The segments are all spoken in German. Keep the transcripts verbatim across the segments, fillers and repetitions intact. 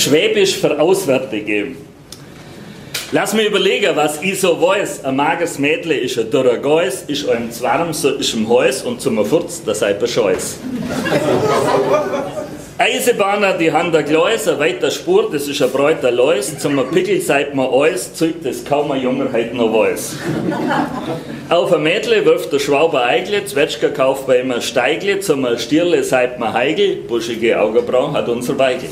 Schwäbisch für Auswärtige. Lass mich überlegen, was ich so weiß. Ein mageres Mädle ist ein dürrer Geus, ist einem zu warm, so ist im Haus und zum Furz, das sei Bescheuß. Eisenbahner, die haben der Gleis, eine weiter Spur, das ist ein bräuter Leus, zum Pickel seid man alles, zeigt das kaum ein Junger heute noch weiß. Auf ein Mädle wirft der Schwauber Eigle, Zwetschger kauft bei ihm ein Steigle, zum Stierle seid man Heigel, buschige Augenbrauen hat unser Weigel.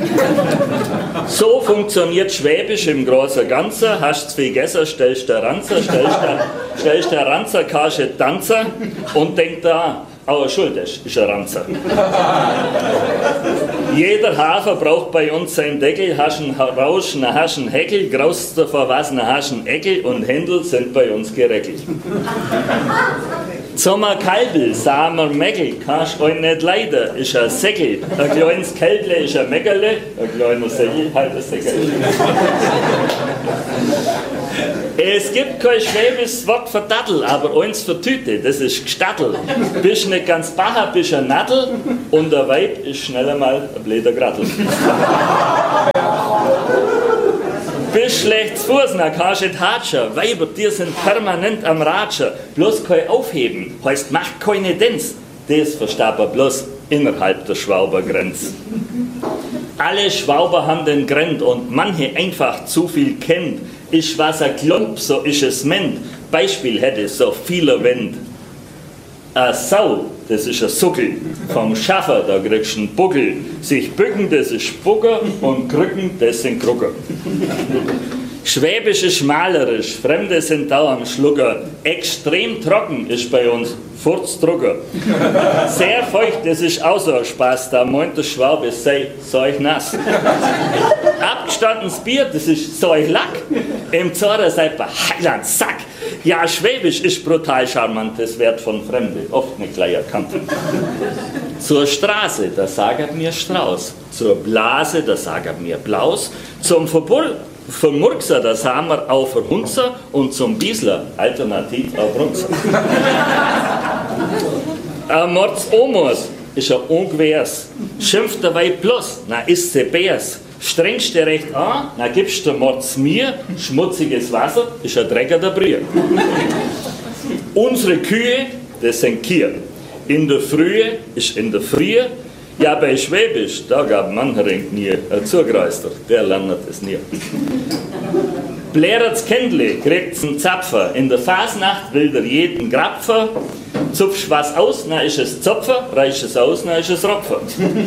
So funktioniert Schwäbisch im großen Ganzen, hast zwei Gesser, stellst der Ranzer, stellst der, stellst der Ranzer, kasche Tanzer und denkt da, aber schuld ist, ist ein Ranzer. Jeder Hafer braucht bei uns seinen Deckel, hast einen Rausch, einen hast einen Heckel, graust davor was, einen hast einen Eckel und Händel sind bei uns gereckelt. Sommer Kalbel, Samer Meckel, kannst euch nicht leiden, ist ein Säckel. Ein kleines Kälble ist ein Meckerle, ein kleiner Säckel, halt ein Säckel. Es gibt kein schwäbisches Wort für Dattel, aber eins für Tüte, das ist Gstattel. Bist nicht ganz Bacher, bist ein Nattel und der Weib ist schnell einmal ein blöder Grattel. Bist schlecht zu Fuß, dann kannst du nicht hatschen. Weiber, die sind permanent am Ratschen. Bloß kein Aufheben, heißt mach keine Dens. Das versteht man bloß innerhalb der Schwaubergrenze. Alle Schwauber haben den Grend und manche einfach zu viel kennt. Ist was ein Klump, so ist es ment. Beispiel hätte so viele Wend. A Sau, das ist ein Suckel. Vom Schaffer, da kriegst du einen Buckel. Sich bücken, das ist Spucker und krücken, das sind Krucker. Schwäbisch ist malerisch, Fremde sind da am Schlucker. Extrem trocken ist bei uns Furzdrucker. Sehr feucht, das ist auch so ein Spaß, da meint der Schwabe, sei seuch nass. Abgestandenes Bier, das ist seuch Lack. Im Zorra seid ihr Heiland Sack. Ja, Schwäbisch ist brutal charmant, das wird von Fremde oft nicht gleich erkannt. Zur Straße, da sagt mir Strauß. Zur Blase, da sagt mir Blaus. Zum Verbull, Vom Murkser, das haben wir auch für Hunzer und zum Biesler alternativ auf Runzer. Ein Mords Omos ist ein Ungewehrs. Schimpft dabei bloß, na ist sie Bärs. Strengst du recht an, na gibst du Mords mir. Schmutziges Wasser ist ein Drecker der Brühe. Unsere Kühe, das sind Kier. In der Frühe ist in der Frühe. Ja, bei Schwäbisch, da gab mancher nie ein Zugreister, der lernt es nie. Blärert's Kendle, kriegt's einen Zapfer, in der Fasnacht will der jeden Grapfer, zupfst was aus, na ist es Zopfer, reicht es aus, na ist es Ropfer.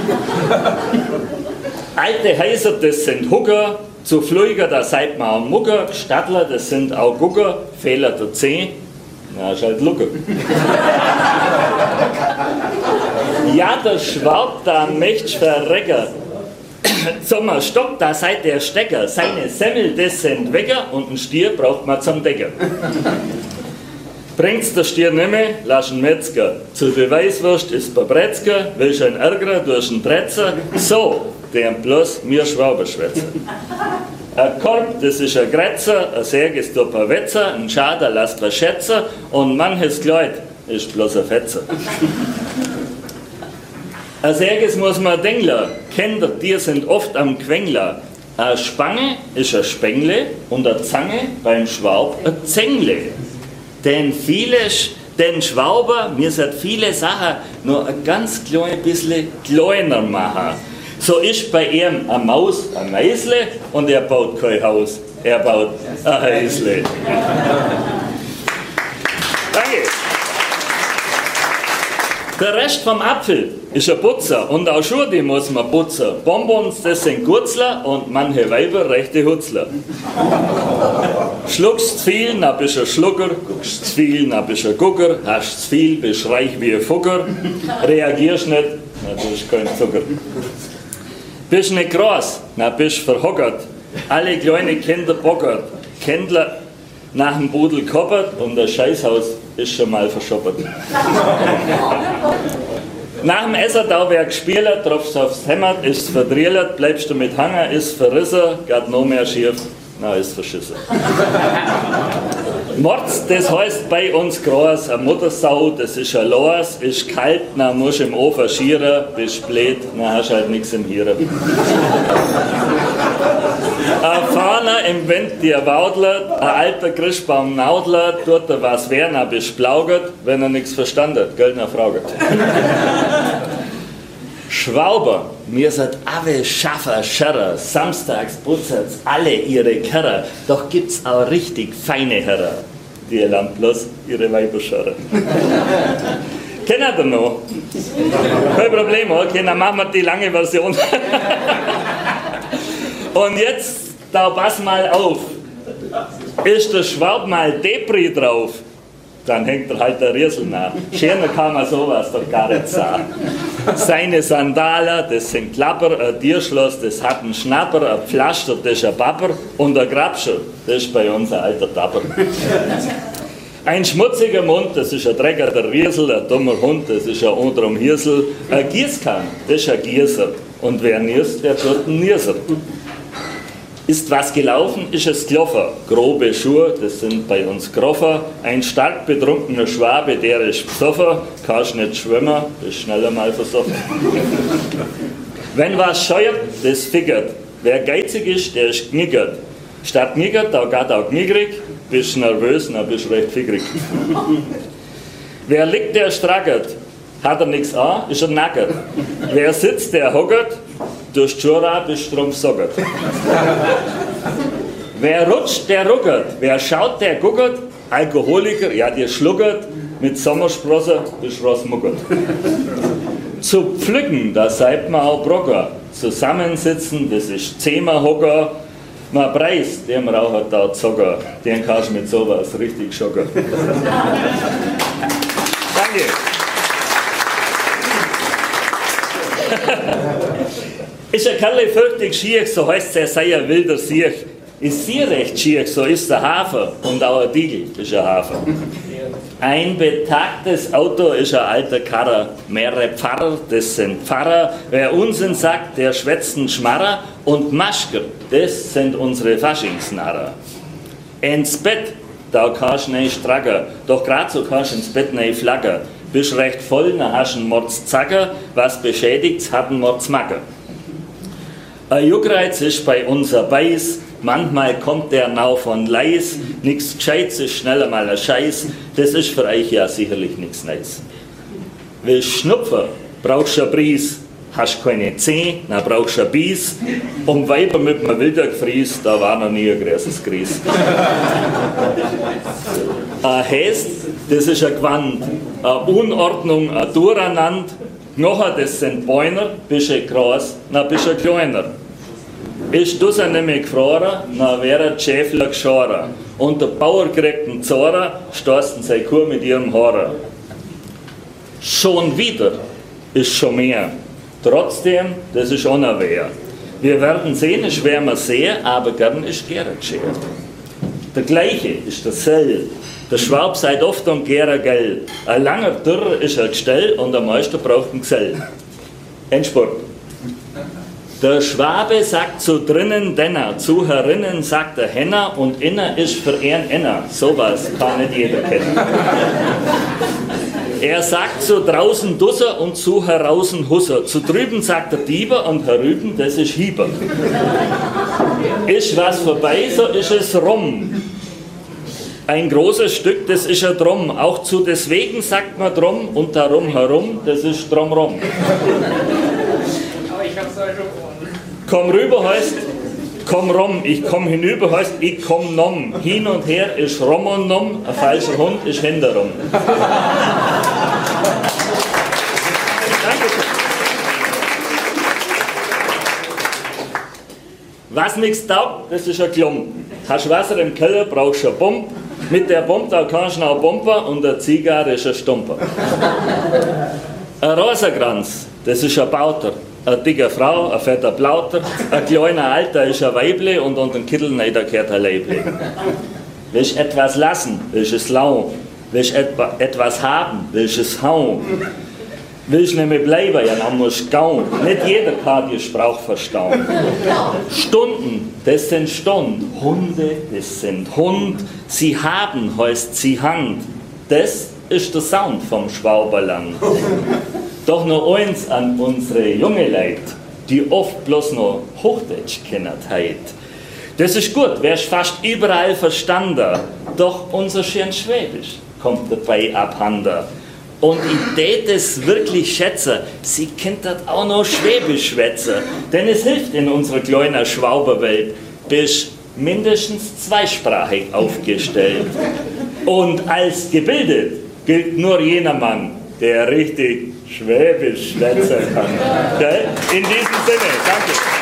Alte Häuser, das sind Hucker, zu Flüger, da seid man am Mucker, Stadtler, das sind auch Gucker, Fehler der Zeh, na ist halt Lucke. Ja, der Schwab, da möcht's verrecken. Sommer Stock, da seid der Stecker. Seine Semmel, das sind Wecker und ein Stier braucht man zum Decker. Bringt's der Stier nimmer, lass ihn Metzger. Zur Beweiswurst ist Babretzker, willst ein Ärger durch einen Tretzer. So, der bloß mir Schwaber schwätze. Ein Korb, das ist ein Grätzer, ein Säg ist ein paar Wetzer, ein Schader lasst was schätzen und manches Kleid ist bloß ein Fetzer. Ein Säges muss man denken, Kinder, die sind oft am Quengler. Eine Spange ist ein Spengle und eine Zange beim Schwaub ein Zengle. Denn viele, den Schwauber, mir sind viele Sachen nur ein ganz klein bisschen kleiner machen. So ist bei ihm eine Maus ein Meisle und er baut kein Haus, er baut ein Häusle. Danke. Der Rest vom Apfel ist ein Putzer und auch Schuhe, die muss man putzen. Bonbons, das sind Gurzler und manche Weiber rechte Hutzler. Schluckst zu viel, dann bist du ein Schlucker, guckst zu viel, dann bist du ein Gucker, hast zu viel, bist reich wie ein Fucker, reagierst nicht, dann bist du kein Zucker. Bist nicht groß, dann bist du verhockert, alle kleinen Kinder bockert, Kindler nach dem Budel koppert und das Scheißhaus ist schon mal verschoppert. Nach dem Essertauwerk gespielt, tropfst aufs Hämmert, ist verdriellert, bleibst du mit Hanger, ist verrissen, geht noch mehr schief, na ist verschissen. Mords, das heißt bei uns groß, eine Muttersau, das ist ein Los, ist kalt, dann musst du im Ofen schieren, bist blöd, dann hast du halt nichts im Hirn. Äh, vorne im Wind die Waudler, ein alter Christbaum Naudler, tut er was Werner besplaugert, wenn er nichts verstanden hat, gell, na Frage. Schwauber, mir seid alle Schaffer, Scherrer, samstags putzert's alle ihre Kerrer, doch gibt's auch richtig feine Herrer, die lernen bloß ihre Weiber scharren. Kennt ihr noch? Kein Problem, okay, dann machen wir die lange Version. Und jetzt, da pass mal auf, ist der Schwab mal Depri drauf, dann hängt er halt der Riesel nach. Schöner kann man sowas doch gar nicht sagen. Seine Sandalen, das sind Klapper, ein Tierschloss, das hat einen Schnapper, ein Pflaster, das ist ein Papper und ein Grabscher, das ist bei uns ein alter Tapper. Ein schmutziger Mund, das ist ein Drecker, der Riesel, ein dummer Hund, das ist ein unterm Hirsel, ein Gießkann, das ist ein Gießer und wer niest, der tut einen Nieser. Ist was gelaufen, ist es gelaufen. Grobe Schuhe, das sind bei uns Groffer. Ein stark betrunkener Schwabe, der ist besoffen. Kannst nicht schwimmen, bist schneller mal versoffen. Wenn was scheuert, das figgert. Wer geizig ist, der ist knickert. Statt knickert, da geht auch knickrig. Bist nervös, dann bist recht fickrig. Wer liegt, der strackert. Hat er nichts an, ist er nackert. Wer sitzt, der hockert. Durch die Jura bist du drum sockert. Wer rutscht, der ruckert. Wer schaut, der guckert. Alkoholiker, ja, der schluckert. Mit Sommersprosse bist du rausmuckert. Zu pflücken, da seid man auch Brocker. Zusammensitzen, das ist Zehmerhocker. Man preist, dem Raucher da Zocker. Den kannst du mit sowas richtig schocken. Danke. Ist ein Kerl fürchtig schier, so heißt es, er sei ein wilder Siech. Ist sie recht schier, so ist der Hafer. Und auch ein Diegel ist ein Hafer. Ein betagtes Auto ist ein alter Karrer. Mehrere Pfarrer, das sind Pfarrer. Wer Unsinn sagt, der schwätzt einen Schmarrer. Und Maschker, das sind unsere Faschingsnarrer. Ins Bett, da kannst du nicht stracken. Doch grad so kannst du ins Bett nicht flacken. Bist recht voll, dann hast du einen Mordszacker. Was beschädigt's, hat einen Mordsmacker. Ein Juckreiz ist bei uns ein Beiß, manchmal kommt der Nau von Leis, nix Gescheites ist schneller mal ein Scheiß, das ist für euch ja sicherlich nix Neues. Willst Schnupfen, brauchst du ein Bries, hast keine Zeh, dann brauchst du ein Bies, um Weiber mit einem Wildergefries, da war noch nie ein großes Gries. Ein Häst, das ist ein Gewand, eine Unordnung, ein Durcheinander. Knochen, das sind Bäuner, bist du groß, dann bist du kleiner. Ist du sie nicht mehr gefroren, dann wäre der Schäfler geschoren. Und der Bauer kriegt einen Zorer, stoßen seine Kuh mit ihrem Horror. Schon wieder ist schon mehr. Trotzdem, das ist unaware. Wir werden sehen, es werden wir sehen, aber gern ist gerne geschehen. Der gleiche ist der Sell. Der Schwab seid oft und gärer gell. Ein langer Dürr ist ein Gestell und der Meister braucht einen Gesell. Endspurt. Der Schwabe sagt zu drinnen Denner, zu herinnen sagt der Henner und inner ist für ihn Enner. Sowas kann nicht jeder kennen. Er sagt zu draußen Dusser und zu heraußen Husser. Zu drüben sagt der Dieber und herüben, das ist Hieber. Ist was vorbei, so ist es rum. Ein großes Stück, das ist ein Drum. Auch zu deswegen sagt man drum und darum herum, das ist drumrum. Aber ich hab's euch schon gewonnen. Komm rüber heißt, komm rum. Ich komm hinüber heißt, ich komm nom. Hin und her ist rum und nom. Ein falscher Hund ist hinterrum. Dankeschön. Was nichts taugt, das ist ein Klump. Hast du Wasser im Keller, brauchst du eine Pump. Mit der Pump, da kannst du noch pumpen und der Zigarre ist ein Stumper. Ein Rosenkranz, das ist ein Bauter. Eine dicke Frau, ein fetter Plauter. Ein kleiner Alter ist ein Weible und unter den Kittel gehört ein Leible. Willst du etwas lassen, willst du es lau. Willst du etwa, etwas haben, willst du es hauen. Willst du nicht mehr bleiben, ja, dann musst du gauen. Nicht jeder kann die Sprache verstauen. Stunden, das sind Stunden. Hunde, das sind Hund. Sie haben, heißt sie Hand. Das ist der Sound vom Schwaberland. Doch noch eins an unsere junge Leute, die oft bloß noch Hochdeutsch kennen heut. Das ist gut, wärst fast überall verstanden. Doch unser schön Schwäbisch kommt dabei abhanden. Und ich tät es wirklich schätzen, sie kennt das auch noch Schwäbisch schwätzen. Denn es hilft in unserer kleinen Schwauberwelt, bis mindestens zweisprachig aufgestellt. Und als gebildet gilt nur jener Mann, der richtig Schwäbisch schwätzen kann. In diesem Sinne, danke.